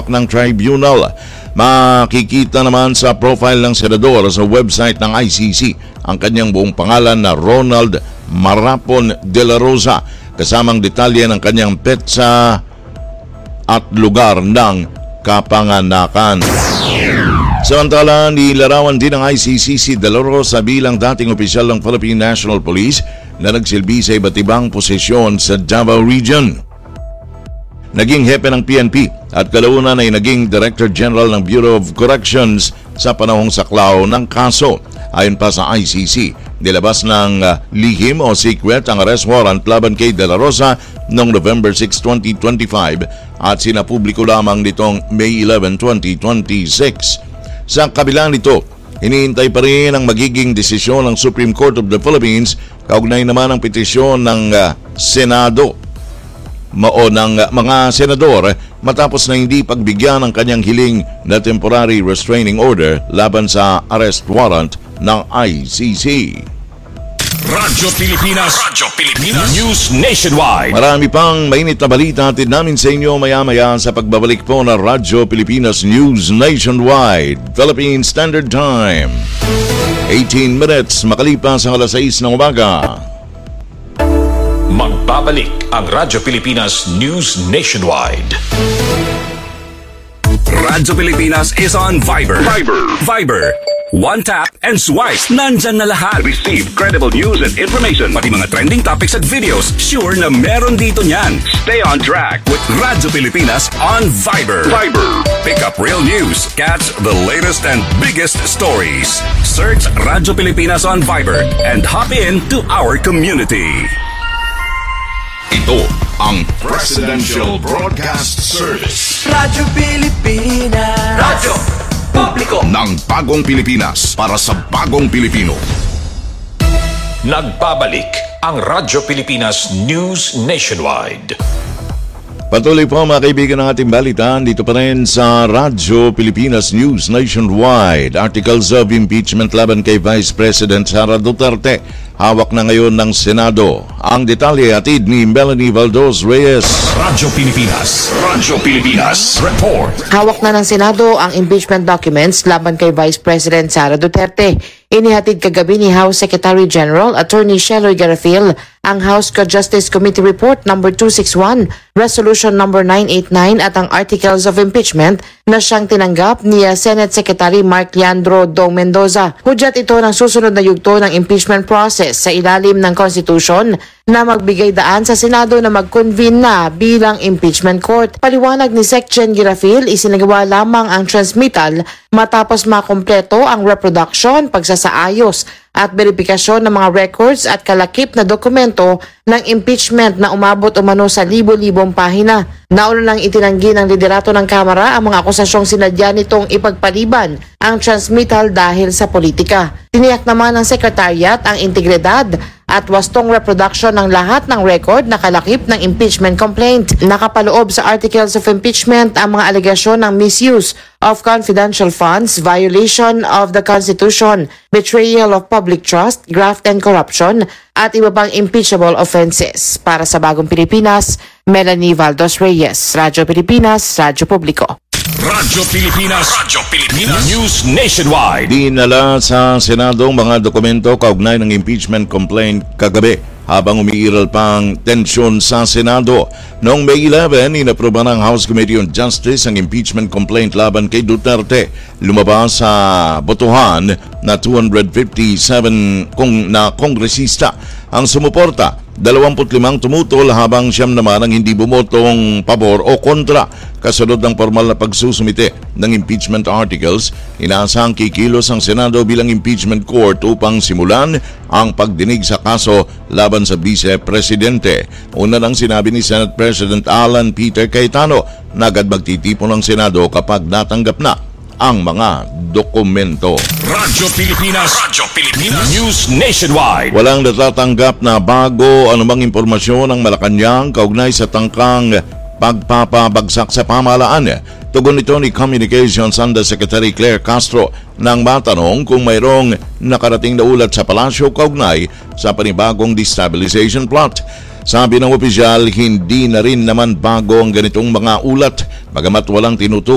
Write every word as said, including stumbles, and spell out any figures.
hawak ng tribunal. Makikita naman sa profile ng senador sa website ng I C C ang kanyang buong pangalan na Ronald Marapon de la Rosa, kasamang detalye ng kanyang petsa at lugar ng kapanganakan. Samantala, nilarawan din ng I C C si De La Rosa bilang dating opisyal ng Philippine National Police na nagsilbi sa iba't ibang posisyon sa Davao Region. Naging hepe ng P N P at kalaunan ay naging Director General ng Bureau of Corrections sa panahong saklaw ng kaso. Ayon pa sa I C C, nilabas ng uh, lihim o secret ang arrest warrant laban kay De La Rosa noong November sixth, twenty twenty-five at sinapubliko lamang nitong May eleventh, twenty twenty-six. Sa kabila nito, hinihintay pa rin ang magiging desisyon ng Supreme Court of the Philippines kaugnay naman ang petisyon ng uh, Senado mao ng uh, mga senador matapos na hindi pagbigyan ng kanyang hiling na temporary restraining order laban sa arrest warrant ng I C C. Radyo Pilipinas, Radyo Pilipinas News Nationwide. Marami pang mainit na balita atid namin sa inyo maya-maya sa pagbabalik po ng Radyo Pilipinas News Nationwide. Philippine Standard Time, eighteen minutes makalipas ang alas sais ng umaga. Magbabalik ang Radyo Pilipinas News Nationwide. Radyo Pilipinas is on Viber. Viber. Viber. One tap and swipe. Nandyan na lahat. Receive credible news and information. Pati mga trending topics at videos. Sure na meron dito niyan. Stay on track with Radyo Pilipinas on Viber. Viber. Pick up real news. Catch the latest and biggest stories. Search Radyo Pilipinas on Viber and hop in to our community. Ito ang Presidential Broadcast Service. Radyo Pilipinas. Radyo Publiko ng bagong Pilipinas para sa bagong Pilipino. Nagbabalik ang Radyo Pilipinas News Nationwide. Patuloy po mga kaibigan ng ating balitaan dito pa rin sa Radyo Pilipinas News Nationwide. Articles of impeachment laban kay Vice President Sara Duterte hawak na ngayon ng Senado. Ang detalye atid ni Melanie Valdos Reyes. Radyo Pilipinas, Radyo Pilipinas Report. Hawak na ng Senado ang impeachment documents laban kay Vice President Sara Duterte. Inihatid kagabi ni House Secretary General Attorney Sheloy Garafil ang House Co-Justice Committee Report number two sixty-one, Resolution number nine eighty-nine at ang Articles of Impeachment na siyang tinanggap ni Senate Secretary Mark Leandro Dong Mendoza. Hudyat ito ng susunod na yugto ng impeachment process sa ilalim ng Constitution na magbigay daan sa Senado na mag-convene na bilang impeachment court. Paliwanag ni Secretary Garafil, isinagawa lamang ang transmittal matapos makumpleto ang reproduction, pagsasaayos at verifikasyon ng mga records at kalakip na dokumento ng impeachment na umabot umano sa libo-libong pahina. Nauna lang itinanggi ng liderato ng Kamara ang mga akusasyong sinadya nitong ipagpaliban ang transmittal dahil sa politika. Tiniyak naman ng Secretariat ang integridad at wastong reproduction ng lahat ng record na kalakip ng impeachment complaint. Nakapaloob sa Articles of Impeachment ang mga alegasyon ng misuse of confidential funds, violation of the Constitution, betrayal of public trust, graft and corruption, at iba pang impeachable offenses. Para sa Bagong Pilipinas, Melanie Valdos Reyes, Radyo Pilipinas, Radyo Publiko. Radyo Pilipinas, Radyo Pilipinas News Nationwide. Dinala sa Senado ang mga dokumento kaugnay ng impeachment complaint kagabi habang umiiral pang tensyon sa Senado. Noong May eleventh, inaproba ng House Committee on Justice ang impeachment complaint laban kay Duterte. Lumabas sa botohan na two hundred fifty-seven kong, na kongresista ang sumuporta. dalawampu't limang tumutol habang siyam naman ang hindi bumotong pabor o kontra. Kasunod ng formal na pagsusumite ng impeachment articles, inaasahang kikilos ang Senado bilang impeachment court upang simulan ang pagdinig sa kaso laban sa Vice Presidente. Una nang sinabi ni Senate President Alan Peter Cayetano na agad magtitipon ng Senado kapag natanggap na ang mga dokumento. Radyo Pilipinas, Radyo Pilipinas News Nationwide. Walang natatanggap na bago anumang impormasyon ng Malacanang kaugnay sa tangkang pagpapabagsak sa pamahalaan. Tugon ito ni Communications Undersecretary Claire Castro nang matanong kung mayroong nakarating na ulat sa palasyo kaugnay sa panibagong destabilization plot. Sabi ng opisyal, hindi na rin naman bago ang ganitong mga ulat, bagamat walang tinutukoy